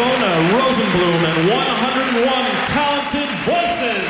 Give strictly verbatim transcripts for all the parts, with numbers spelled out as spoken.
Ramona Rosenblum and one hundred one Talented Voices.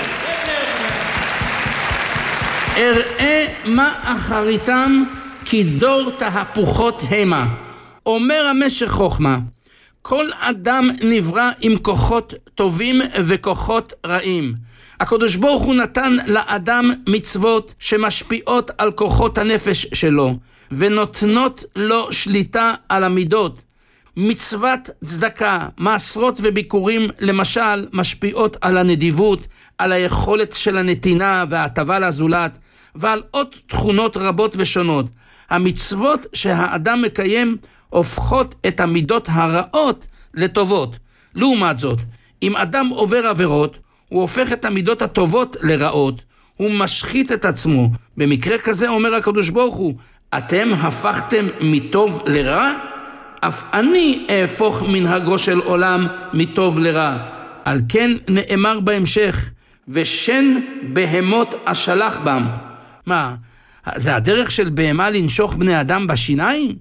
אראה מה אחריתם כי דור תהפוכות המה. אומר המשך חוכמה, כל אדם נברא עם כוחות טובים וכוחות רעים. הקדוש ברוך הוא נתן לאדם מצוות שמשפיעות על כוחות הנפש שלו, ונותנות לו שליטה על המידות. מצוות צדקה, מעשרות וביקורים למשל, משפיעות על הנדיבות, על היכולת של הנתינה וההטבה לזולת, ועל עוד תכונות רבות ושונות. המצוות שהאדם מקיים הופכות את המידות הרעות לטובות. לעומת זאת, אם אדם עובר עבירות, הוא הופך את המידות הטובות לרעות, הוא משחית את עצמו. במקרה כזה אומר הקדוש ברוך הוא, אתם הפכתם מטוב לרע? אף אני אהפוך מנהגו של עולם מטוב לרע. על כן נאמר בהמשך, ושן בהמות אשלח בם. מה, זה הדרך של בהמה לנשוך בני אדם בשיניים?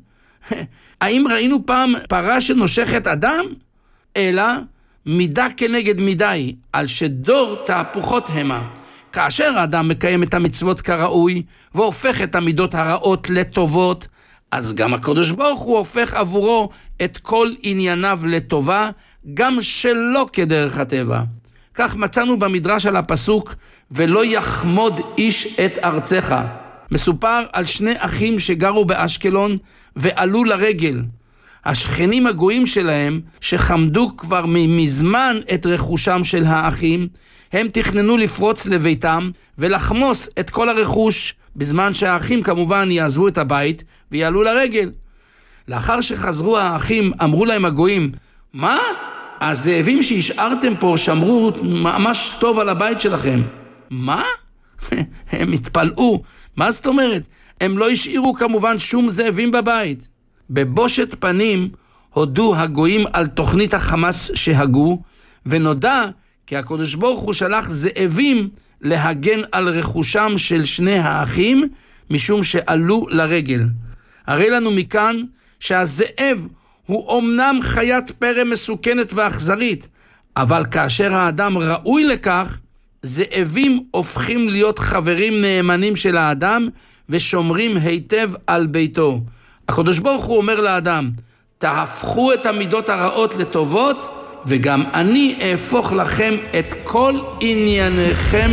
האם ראינו פעם פרה שנושכת אדם? אלא מידה כנגד מידי, על שדור תהפוכות המה. כאשר האדם מקיים את המצוות כראוי, והופך את המידות הרעות לטובות, אז גם הקדוש ברוך הוא הופך עבורו את כל ענייניו לטובה, גם שלא כדרך הטבע. כך מצאנו במדרש על הפסוק, ולא יחמוד איש את ארצך. מסופר על שני אחים שגרו באשקלון ועלו לרגל. השכנים הגויים שלהם, שחמדו כבר מזמן את רכושם של האחים, הם תכננו לפרוץ לביתם ולחמוס את כל הרכוש, בזמן שהאחים כמובן יעזבו את הבית ויעלו לרגל. לאחר שחזרו האחים, אמרו להם הגויים, מה? הזאבים שהשארתם פה שמרו ממש טוב על הבית שלכם. מה? הם התפלאו. מה זאת אומרת? הם לא השאירו כמובן שום זאבים בבית. בבושת פנים הודו הגויים על תוכנית החמאס שהגו, ונודע כי הקדוש ברוך הוא שלח זאבים להגן על רכושם של שני האחים, משום שעלו לרגל. הרי לנו מכאן שהזאב הוא אומנם חיית פרא מסוכנת ואכזרית, אבל כאשר האדם ראוי לכך, זאבים הופכים להיות חברים נאמנים של האדם, ושומרים היטב על ביתו. הקדוש ברוך הוא אומר לאדם, תהפכו את המידות הרעות לטובות, וגם אני אהפוך לכם את כל ענייניכם